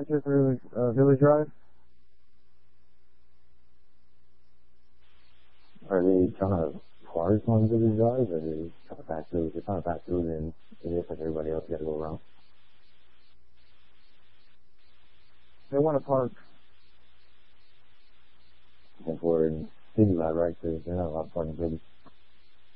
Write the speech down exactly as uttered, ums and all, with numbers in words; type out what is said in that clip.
enter through uh, Village Drive? Are they trying to park on Village Drive, or are they trying to pass through? If they're trying to pass through, then it is like everybody else got to go around. They want to park and for City Lot, right? Because they're not allowed to park in Village.